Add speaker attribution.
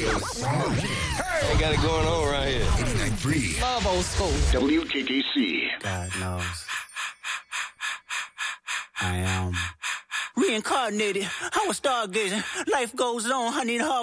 Speaker 1: radio is smoking.
Speaker 2: Hey, got it going on right here.
Speaker 1: 89.3.
Speaker 3: Love old school.
Speaker 4: WKKC.
Speaker 5: God knows. I am reincarnated. I was stargazing. Life goes on. I need a hard